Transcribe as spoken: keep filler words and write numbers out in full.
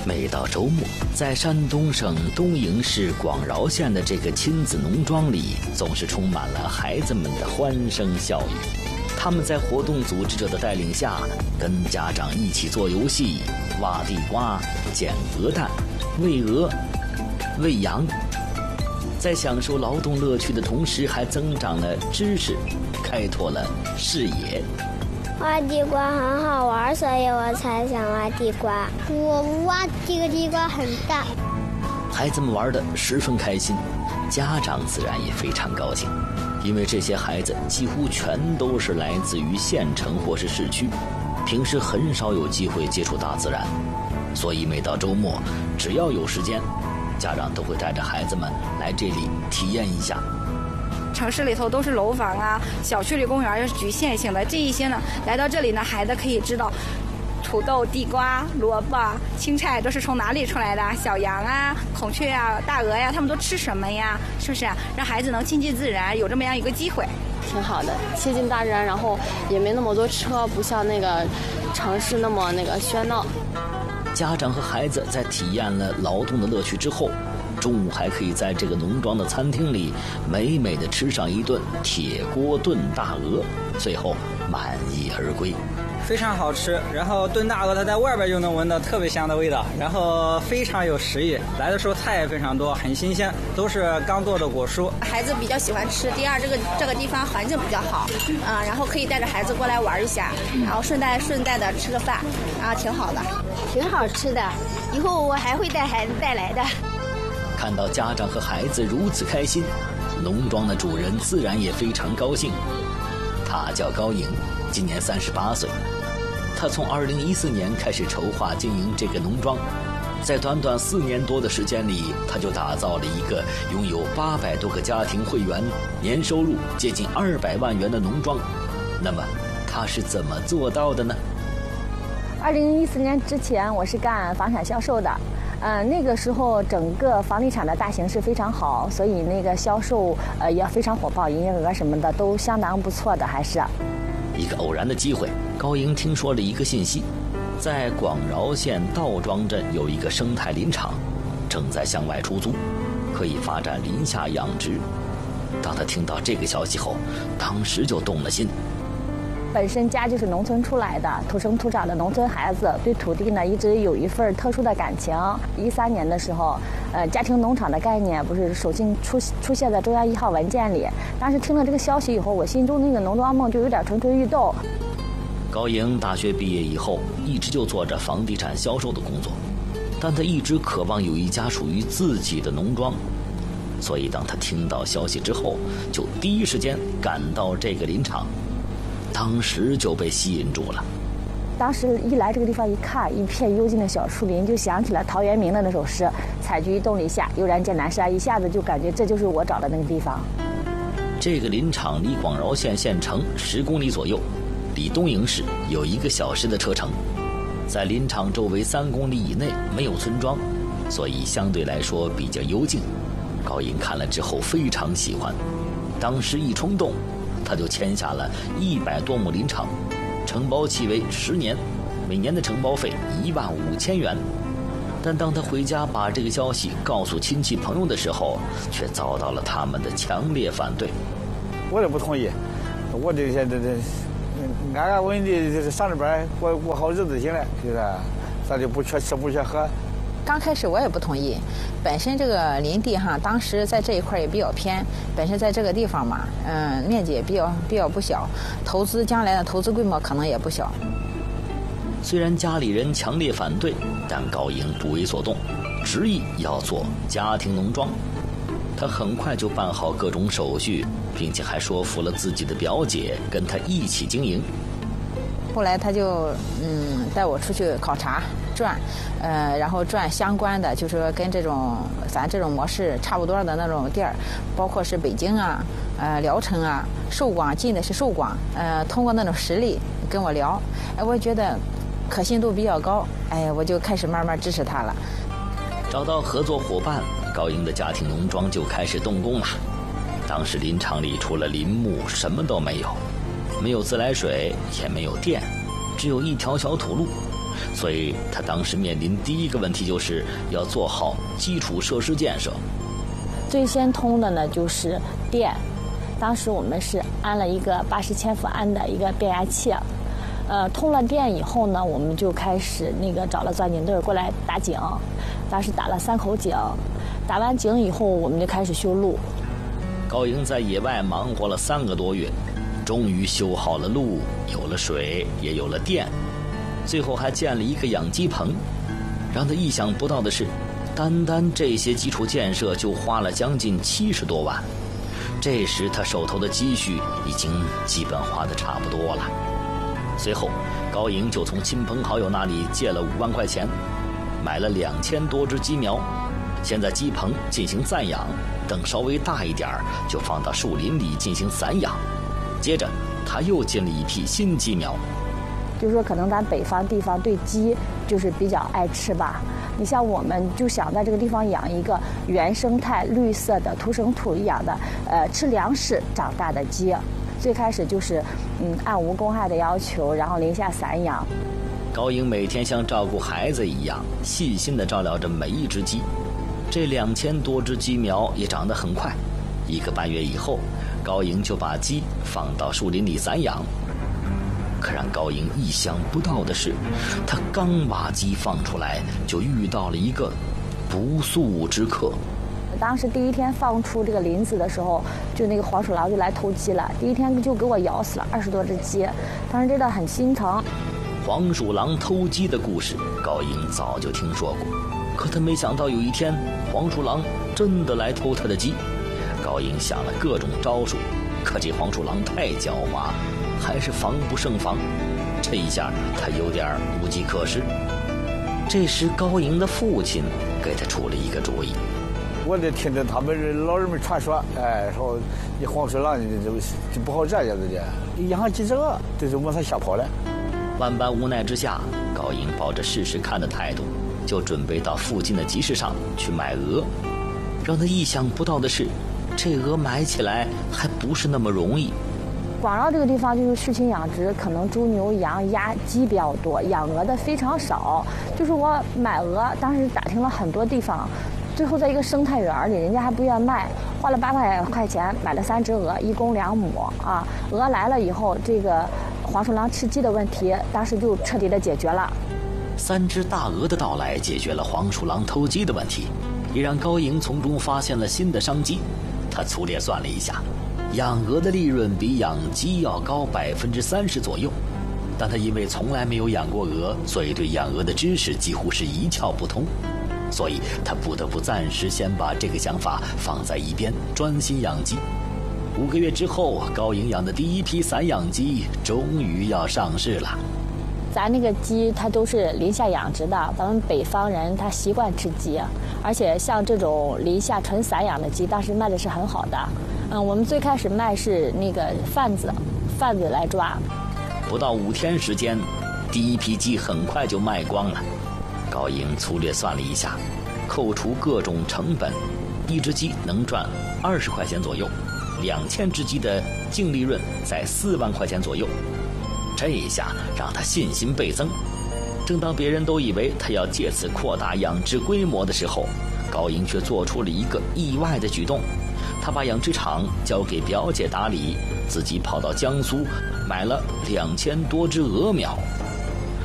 每到周末，在山东省东营市广饶县的这个亲子农庄里，总是充满了孩子们的欢声笑语。他们在活动组织者的带领下，跟家长一起做游戏，挖地瓜、捡鹅蛋、喂鹅、喂羊。在享受劳动乐趣的同时，还增长了知识，开拓了视野。 挖地瓜很好玩，所以我才想挖地瓜。我挖这个地瓜很大。 孩子们玩得十分开心，家长自然也非常高兴，因为这些孩子几乎全都是来自于县城或是市区，平时很少有机会接触大自然，所以每到周末，只要有时间，家长都会带着孩子们来这里体验一下。 城市里头都是楼房啊，小区里公园是局限性的，这一些呢，来到这里呢，孩子可以知道土豆、地瓜、萝卜、青菜都是从哪里出来的，小羊啊、孔雀啊、大鹅呀，他们都吃什么呀？是不是？让孩子能亲近自然，有这么样一个机会， 挺好的，亲近大自然，然后也没那么多车，不像那个城市那么那个喧闹。 家长和孩子在体验了劳动的乐趣之后，中午还可以在这个农庄的餐厅里美美的吃上一顿铁锅炖大鹅，最后满意而归。 非常好吃，然后炖大鹅它在外边就能闻到特别香的味道，然后非常有食欲。来的时候菜也非常多，很新鲜，都是刚做的果蔬。 孩子比较喜欢吃。第二，这个这个地方环境比较好，啊、呃，然后可以带着孩子过来玩一下，然后顺带顺带的吃个饭，啊，挺好的， 挺好吃的。以后我还会带孩子带来的。 看到家长和孩子如此开心，农庄的主人自然也非常高兴。他叫高颖，今年三十八岁。他从二零一四年开始筹划经营这个农庄，在短短四年多的时间里，他就打造了一个拥有八百多个家庭会员、年收入接近二百万元的农庄。那么，他是怎么做到的呢？ 二零一四年之前，我是干房产销售的。呃，那个时候整个房地产的大形势非常好，所以那个销售呃也非常火爆，营业额什么的都相当不错的，还是。 一个偶然的机会，高英听说了一个信息，在广饶县道庄镇有一个生态林场，正在向外出租，可以发展林下养殖。当他听到这个消息后，当时就动了心。 本身家就是农村出来的，土生土长的农村孩子，对土地呢一直有一份特殊的感情。一三年的时候，呃，家庭农场的概念不是首先出出现在中央一号文件里。当时听了这个消息以后，我心中那个农庄梦就有点蠢蠢欲动。 高英大学毕业以后，一直就做着房地产销售的工作，但他一直渴望有一家属于自己的农庄。所以当他听到消息之后，就第一时间赶到这个林场。当时就被吸引住了。 当时一来这个地方一看，一片幽静的小树林，就想起了陶渊明的那首诗“采菊东篱下，悠然见南山”，一下子就感觉这就是我找的那个地方。 这个林场离广饶县县城十公里左右，离东营市有一个小时的车程。在林场周围三公里以内没有村庄，所以相对来说比较幽静。高英看了之后非常喜欢，当时一冲动，他就签下了一百多亩林场，承包期为十年，每年的承包费一万五千元。但当他回家把这个消息告诉亲戚朋友的时候，却遭到了他们的强烈反对。 我也不同意，我这些这这安安稳稳的上着班，过过好日子行了，就是咱就不缺吃不缺喝。 刚开始我也不同意，本身这个林地哈，当时在这一块也比较偏，本身在这个地方嘛，嗯，面积也比较比较不小，投资将来的投资规模可能也不小。 虽然家里人强烈反对，但高英不为所动，执意要做家庭农庄。他很快就办好各种手续，并且还说服了自己的表姐跟他一起经营。 后来他就嗯带我出去考察转，呃，然后转相关的，就是说跟这种咱这种模式差不多的那种地儿，包括是北京啊、呃聊城啊、寿广，近的是寿广，呃，通过那种实例跟我聊，哎，我觉得可信度比较高，哎，我就开始慢慢支持他了。 找到合作伙伴，高英的家庭农庄就开始动工了。当时林场里除了林木什么都没有，没有自来水，也没有电，只有一条小土路。 所以他当时面临第一个问题就是要做好基础设施建设。 最先通的呢就是电，当时我们是安了一个八十千伏安的一个变压器。呃，通了电以后呢，我们就开始那个找了钻井队过来打井，当时打了三口井，打完井以后，我们就开始修路。 高英在野外忙活了三个多月，终于修好了路，有了水，也有了电，最后还建了一个养鸡棚。让他意想不到的是，单单这些基础建设就花了将近七十多万。这时他手头的积蓄已经基本花得差不多了。随后，高英就从亲朋好友那里借了五万块钱，买了两千多只鸡苗，先在鸡棚进行暂养，等稍微大一点就放到树林里进行散养。接着，他又进了一批新鸡苗。 就是说，可能咱北方地方对鸡就是比较爱吃吧。你像我们就想在这个地方养一个原生态、绿色的土生土养的，呃，吃粮食长大的鸡。最开始就是，嗯，按无公害的要求，然后林下散养。 高英每天像照顾孩子一样，细心地照料着每一只鸡。这两千多只鸡苗也长得很快，一个半月以后，高英就把鸡放到树林里散养。可让高英意想不到的是，他刚把鸡放出来，就遇到了一个不速之客。 当时第一天放出这个林子的时候，就那个黄鼠狼就来偷鸡了，第一天就给我咬死了二十多只鸡，当时真的很心疼。 黄鼠狼偷鸡的故事，高英早就听说过，可他没想到有一天黄鼠狼真的来偷他的鸡。高英想了各种招数，可这黄鼠狼太狡猾，还是防不胜防。这一下他有点无计可施。这时高英的父亲给他出了一个主意。 我得听着他们老人们传说，哎，说你黄鼠狼就就不好这样子的，你养几只鹅，这就把他吓跑了。 万般无奈之下，高英抱着试试看的态度，就准备到附近的集市上去买鹅。让他意想不到的是，这鹅买起来还不是那么容易。 广饶这个地方就是畜禽养殖，可能猪牛羊鸭鸡比较多，养鹅的非常少。就是我买鹅，当时打听了很多地方，最后在一个生态园里，人家还不愿卖，花了八百块钱买了三只鹅，一公两母啊。鹅来了以后，这个黄鼠狼吃鸡的问题，当时就彻底的解决了。 三只大鹅的到来解决了黄鼠狼偷鸡的问题，也让高英从中发现了新的商机。他粗略算了一下，养鹅的利润比养鸡要高百分之三十左右。但他因为从来没有养过鹅，所以对养鹅的知识几乎是一窍不通。所以他不得不暂时先把这个想法放在一边，专心养鸡。五个月之后，高英养的第一批散养鸡终于要上市了。 咱那个鸡它都是林下养殖的，咱们北方人他习惯吃鸡，而且像这种林下纯散养的鸡，当时卖的是很好的。嗯，我们最开始卖是那个贩子，贩子来抓。 不到五天时间，第一批鸡很快就卖光了。高英粗略算了一下，扣除各种成本，一只鸡能赚二十块钱左右，两千只鸡的净利润在四万块钱左右。这一下让他信心倍增。正当别人都以为他要借此扩大养殖规模的时候，高英却做出了一个意外的举动。他把养殖场交给表姐打理，自己跑到江苏买了两千多只鹅苗。